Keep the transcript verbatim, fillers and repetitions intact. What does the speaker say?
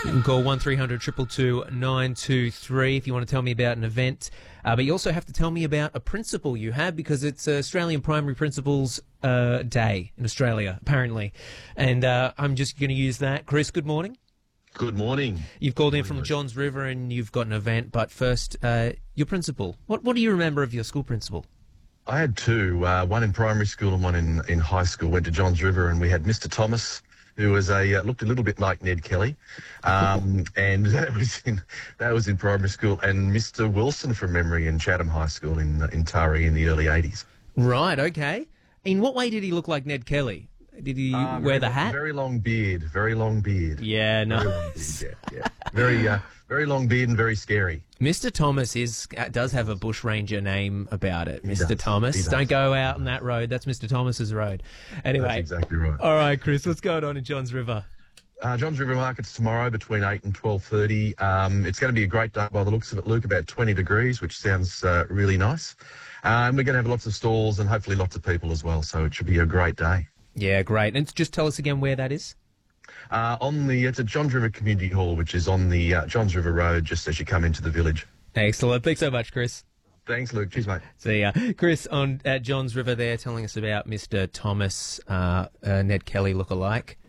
You can call one three hundred two two two nine two three if you want to tell me about an event. Uh, but you also have to tell me about a principal you have, because it's uh, Australian Primary Principals uh, Day in Australia, apparently. And uh, I'm just going to use that. Chris, good morning. Good morning. You've called good in from morning. Johns River and you've got an event. But first, uh, your principal. What, what do you remember of your school principal? I had two, uh, one in primary school and one in, in high school. Went to Johns River, and we had Mister Thomas, who was a uh, looked a little bit like Ned Kelly, um, and that was in that was in primary school, and Mister Wilson from memory in Chatham High School in in Taree in the early eighties. Right. Okay. In what way did he look like Ned Kelly? Did he Uh, wear very the long- hat? Very long beard. Very long beard. Yeah. Very long Nice. beard, yeah, yeah. Very uh, very long beard and very scary. Mister Thomas is uh, does have a bushranger name about it. Mister does. Thomas. He does. Don't go out on that road. That's Mister Thomas's road. Anyway. That's exactly right. All right, Chris. What's going on in Johns River? Uh, Johns River Market's tomorrow between eight and twelve thirty. Um, it's going to be a great day by the looks of it, Luke, about twenty degrees, which sounds uh, really nice. Uh, and we're going to have lots of stalls and hopefully lots of people as well, so it should be a great day. Yeah, great. And just tell us again where that is. Uh, on the It's at Johns River Community Hall, which is on the uh, Johns River Road, just as you come into the village. Excellent. Thanks so much, Chris. Thanks, Luke. Cheers, mate. See ya. Chris on at Johns River there telling us about Mister Thomas, uh, uh, Ned Kelly lookalike.